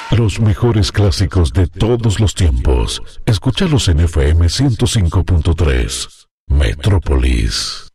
Los mejores clásicos de todos los tiempos. Escúchalos en FM 105.3. Metrópolis.